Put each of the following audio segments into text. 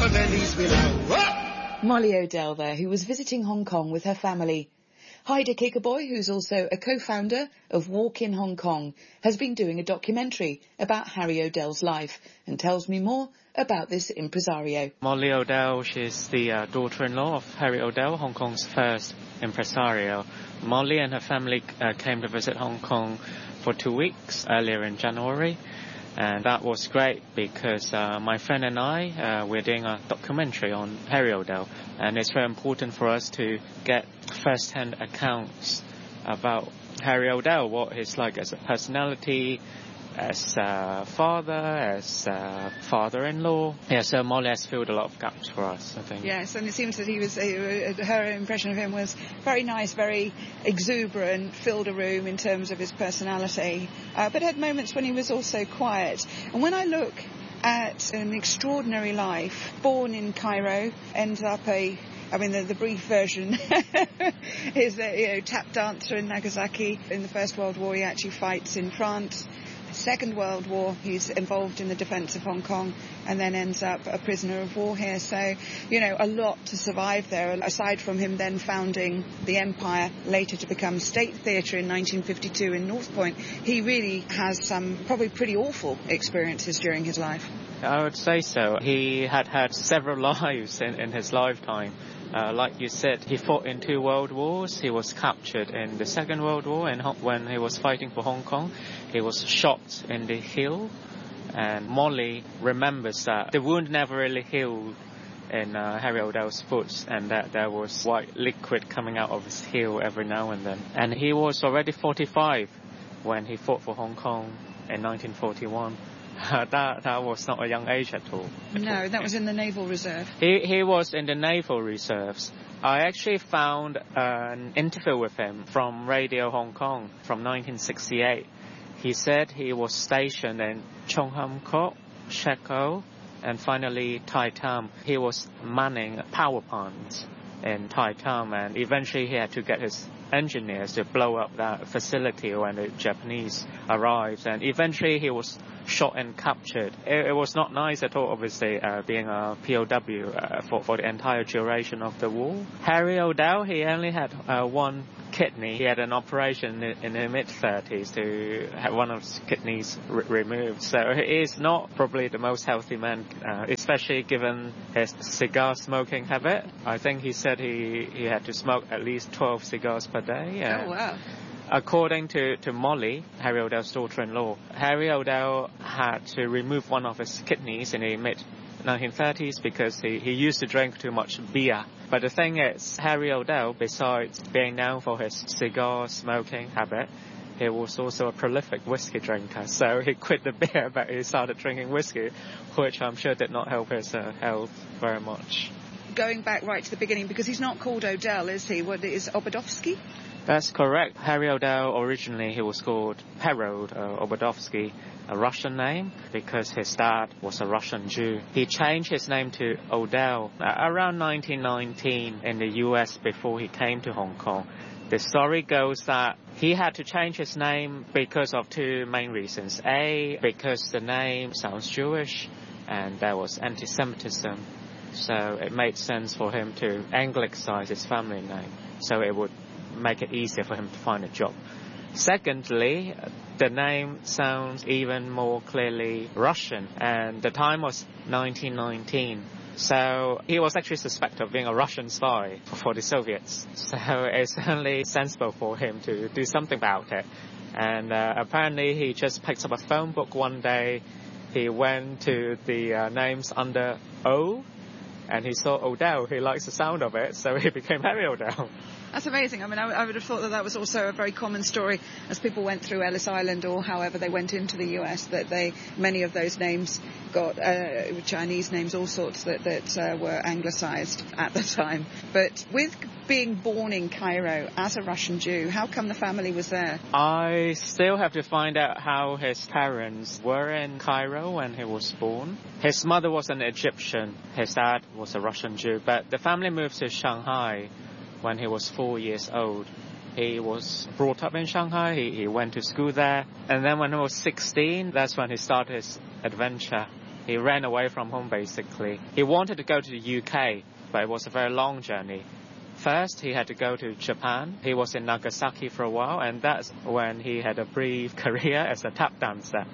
Molly O'Dell there, who was visiting Hong Kong with her family. Haida Kikaboy, who's also a co-founder of Walk in Hong Kong, has been doing a documentary about Harry O'Dell's life and tells me more about this impresario. Molly O'Dell, she's the daughter-in-law of Harry O'Dell, Hong Kong's first impresario. Molly and her family came to visit Hong Kong for 2 weeks earlier in January. And that was great because my friend and I, we're doing a documentary on Harry O'Dell. And it's very important for us to get first-hand accounts about Harry O'Dell, what he's like as a personality, as a father, as a father-in-law. Yeah, so Molly has filled a lot of gaps for us, I think. Yes, and it seems that he was, her impression of him was very nice, very exuberant, filled a room in terms of his personality, but had moments when he was also quiet. And when I look at an extraordinary life, born in Cairo, ends up the brief version is that, tap dancer in Nagasaki. In the First World War, he actually fights in France. Second World War, he's involved in the defence of Hong Kong and then ends up a prisoner of war here. So, a lot to survive there, aside from him then founding the Empire, later to become State Theatre in 1952 in North Point. He really has some probably pretty awful experiences during his life. I would say so. He had several lives in his lifetime. Like you said, he fought in 2 world wars. He was captured in the Second World War, and when he was fighting for Hong Kong, he was shot in the heel. And Molly remembers that the wound never really healed in Harry O'Dell's foot, and that there was white liquid coming out of his heel every now and then. And he was already 45 when he fought for Hong Kong in 1941. That was not a young age at all. No, that was in the Naval Reserve. He was in the Naval Reserves. I actually found an interview with him from Radio Hong Kong from 1968. He said he was stationed in Chung Ham Kok, Sheko, and finally Tai Tam. He was manning power plants in Tai Tam, and eventually he had to get his engineers to blow up that facility when the Japanese arrived, and eventually he was shot and captured. It was not nice at all, obviously, being a POW for the entire duration of the war. Harry O'Dell, he only had one kidney. He had an operation in the mid-30s to have one of his kidneys removed. So he is not probably the most healthy man, especially given his cigar smoking habit. I think he said he had to smoke at least 12 cigars per day. Oh, wow. According to Molly, Harry O'Dell's daughter-in-law, Harry O'Dell had to remove one of his kidneys in the mid-1930s because he used to drink too much beer. But the thing is, Harry O'Dell, besides being known for his cigar smoking habit, he was also a prolific whiskey drinker. So he quit the beer, but he started drinking whiskey, which I'm sure did not help his health very much. Going back right to the beginning, because he's not called O'Dell, is he? What is Obadovsky? That's correct. Harry O'Dell, originally he was called Harold Obadovsky, a Russian name, because his dad was a Russian Jew. He changed his name to O'Dell around 1919 in the US before he came to Hong Kong. The story goes that he had to change his name because of 2 main reasons. A, because the name sounds Jewish, and there was anti-Semitism. So it made sense for him to Anglicise his family name, so it would make it easier for him to find a job. Secondly, the name sounds even more clearly Russian, and the time was 1919. So he was actually suspected of being a Russian spy for the Soviets. So it's only sensible for him to do something about it. And apparently he just picked up a phone book one day. He went to the names under O, and he saw O'Dell. He likes the sound of it, so he became Harry O'Dell. That's amazing. I mean, I would have thought that was also a very common story as people went through Ellis Island or however they went into the US, that many of those names got Chinese names, all sorts that were anglicised at the time. But with being born in Cairo as a Russian Jew, how come the family was there? I still have to find out how his parents were in Cairo when he was born. His mother was an Egyptian. His dad was a Russian Jew. But the family moved to Shanghai when he was 4 years old. He was brought up in Shanghai. He went to school there. And then when he was 16, that's when he started his adventure He ran away from home, basically. He wanted to go to the UK, but it was a very long journey. First, he had to go to Japan. He was in Nagasaki for a while, and that's when he had a brief career as a tap dancer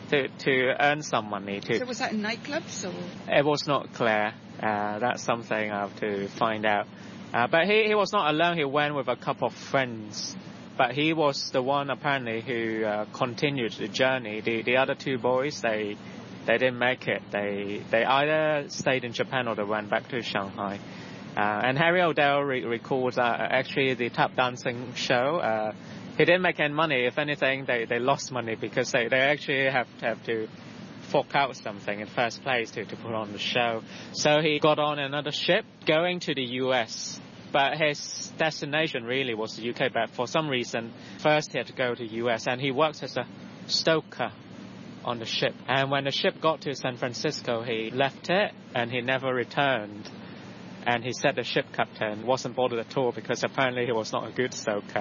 to earn some money. So was that in nightclubs? Or? It was not clear. That's something I have to find out. But he was not alone. He went with a couple of friends. But he was the one, apparently, who continued the journey. The other two boys, they didn't make it. They either stayed in Japan or they went back to Shanghai. And Harry O'Dell recalls that actually the tap dancing show, he didn't make any money. If anything, they lost money because they actually have to fork out something in first place to put on the show. So he got on another ship going to the US. But his destination really was the UK. But for some reason, first he had to go to the US. And he worked as a stoker on the ship. And when the ship got to San Francisco, he left it and he never returned. And he said the ship captain wasn't bothered at all because apparently he was not a good stoker.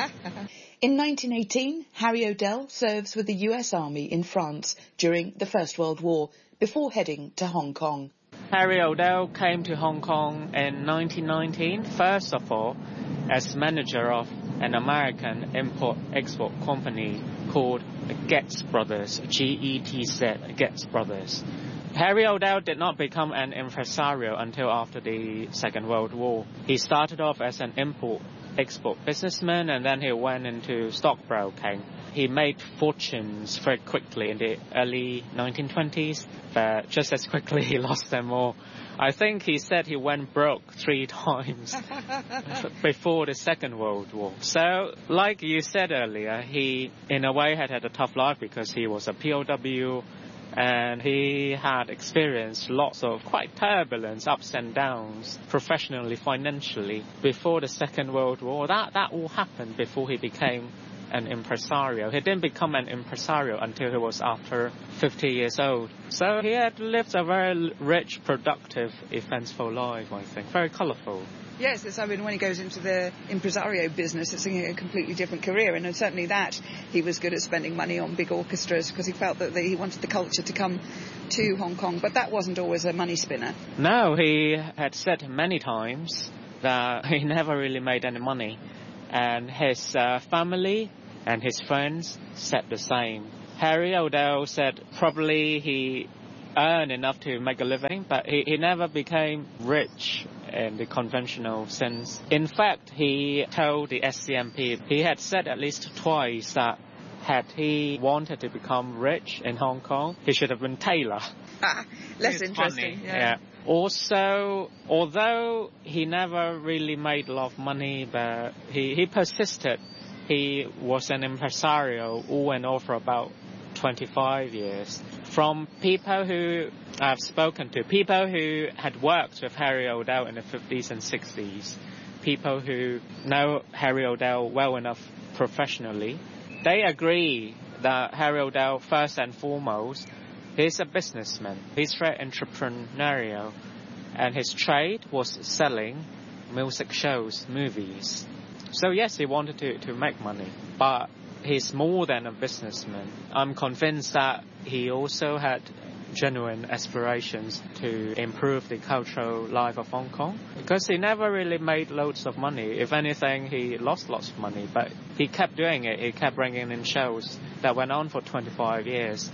In 1918, Harry O'Dell serves with the US Army in France during the First World War before heading to Hong Kong. Harry O'Dell came to Hong Kong in 1919, first of all, as manager of an American import-export company called Getz Brothers, G-E-T-Z, Getz Brothers. Harry O'Dell did not become an impresario until after the Second World War. He started off as an import-export businessman and then he went into stockbroking. He made fortunes very quickly in the early 1920s, but just as quickly he lost them all. I think he said he went broke 3 times before the Second World War. So, like you said earlier, he in a way had a tough life because he was a POW and he had experienced lots of quite turbulence, ups and downs, professionally, financially, before the Second World War. That all happened before he became an impresario. He didn't become an impresario until he was after 50 years old. So he had lived a very rich, productive, eventful life, I think. Very colourful. Yes, I mean, when he goes into the impresario business, it's a completely different career. And certainly that, he was good at spending money on big orchestras because he felt that he wanted the culture to come to Hong Kong. But that wasn't always a money spinner. No, he had said many times that he never really made any money. And his family and his friends said the same. Harry O'Dell said probably he earned enough to make a living, but he never became rich in the conventional sense. In fact, he told the SCMP, he had said at least twice that had he wanted to become rich in Hong Kong, he should have been Taylor. Less interesting. Yeah. Also, although he never really made a lot of money, but he persisted. He was an impresario all in all for about 25 years. From people who I've spoken to, people who had worked with Harry O'Dell in the 50s and 60s, people who know Harry O'Dell well enough professionally, they agree that Harry O'Dell, first and foremost, he's a businessman. He's very entrepreneurial. And his trade was selling music shows, movies. So yes, he wanted to make money. But he's more than a businessman. I'm convinced that he also had genuine aspirations to improve the cultural life of Hong Kong. Because he never really made loads of money. If anything, he lost lots of money. But he kept doing it. He kept bringing in shows that went on for 25 years.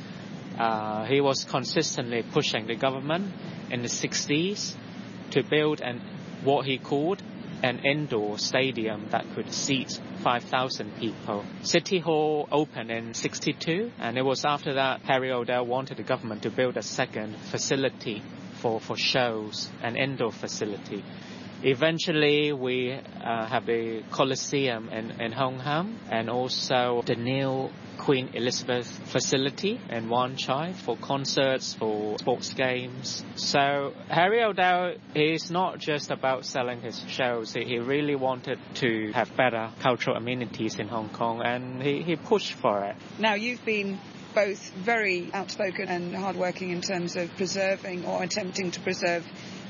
He was consistently pushing the government in the 60s to build what he called an indoor stadium that could seat 5,000 people. City Hall opened in 62, and it was after that Harry O'Dell wanted the government to build a second facility for shows, an indoor facility. Eventually, we have the Coliseum in Hong Kong and also the new Queen Elizabeth facility in Wan Chai for concerts, for sports games. So Harry O'Dell is not just about selling his shows. He really wanted to have better cultural amenities in Hong Kong, and he pushed for it. Now, you've been both very outspoken and hardworking in terms of preserving or attempting to preserve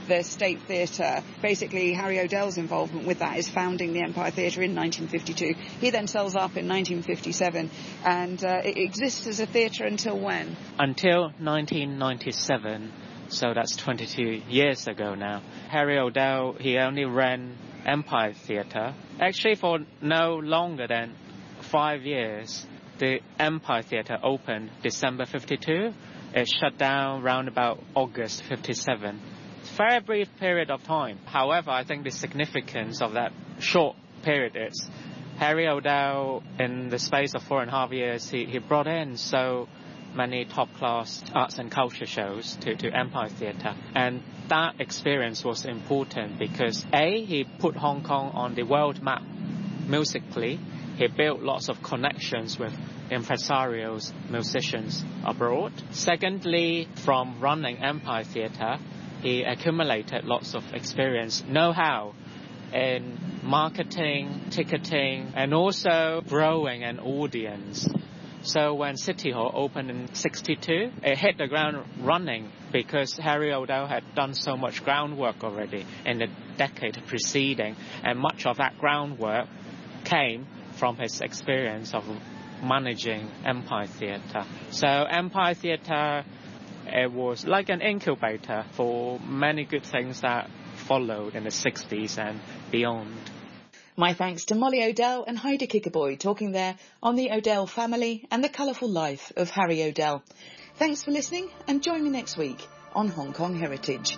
the State Theatre. Basically, Harry O'Dell's involvement with that is founding the Empire Theatre in 1952. He then sells up in 1957, and it exists as a theatre until when? Until 1997, so that's 22 years ago now. Harry O'Dell, he only ran Empire Theatre. Actually, for no longer than 5 years. The Empire Theatre opened December 52. It shut down around about August 57. It's a very brief period of time. However, I think the significance of that short period is Harry O'Dell, in the space of 4.5 years, he brought in so many top-class arts and culture shows to Empire Theatre. And that experience was important because, A, he put Hong Kong on the world map musically. He built lots of connections with impresarios, musicians abroad. Secondly, from running Empire Theatre, he accumulated lots of experience, know-how in marketing, ticketing, and also growing an audience. So when City Hall opened in 1962, it hit the ground running because Harry O'Dell had done so much groundwork already in the decade preceding, and much of that groundwork came from his experience of managing Empire Theatre. So Empire Theatre, it was like an incubator for many good things that followed in the 60s and beyond. My thanks to Molly O'Dell and Heidi Kickaboy talking there on the O'Dell family and the colourful life of Harry O'Dell. Thanks for listening, and join me next week on Hong Kong Heritage.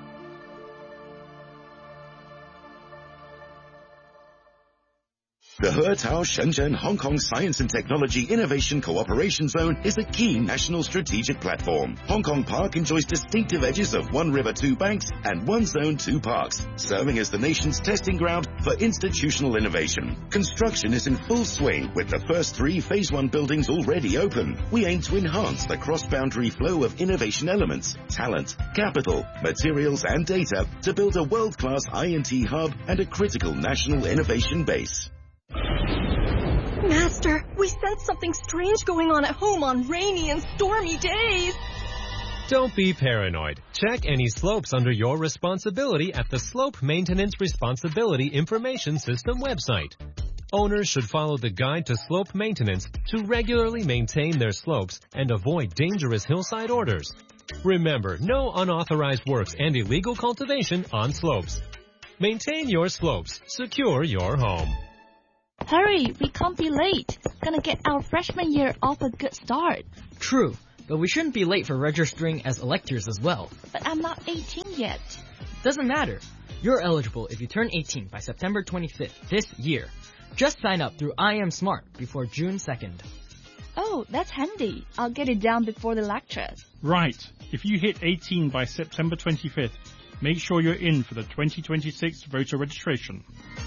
The He-Tao Shenzhen Hong Kong Science and Technology Innovation Cooperation Zone is a key national strategic platform. Hong Kong Park enjoys distinctive edges of one river, two banks, and one zone, two parks, serving as the nation's testing ground for institutional innovation. Construction is in full swing with the first 3 Phase 1 buildings already open. We aim to enhance the cross-boundary flow of innovation elements, talent, capital, materials, and data to build a world-class I&T hub and a critical national innovation base. Master, we sense something strange going on at home on rainy and stormy days. Don't be paranoid. Check any slopes under your responsibility at the Slope Maintenance Responsibility Information System website. Owners should follow the guide to slope maintenance to regularly maintain their slopes and avoid dangerous hillside orders. Remember, no unauthorized works and illegal cultivation on slopes. Maintain your slopes. Secure your home. Hurry, we can't be late. Gonna get our freshman year off a good start. True, but we shouldn't be late for registering as electors as well. But I'm not 18 yet. Doesn't matter. You're eligible if you turn 18 by September 25th this year. Just sign up through IM Smart before June 2nd. Oh, that's handy. I'll get it down before the lectures. Right. If you hit 18 by September 25th, make sure you're in for the 2026 voter registration.